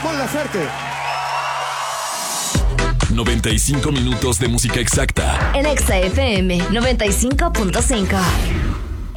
Mon Laferte. 95 minutos de música exacta. En Exa FM 95.5.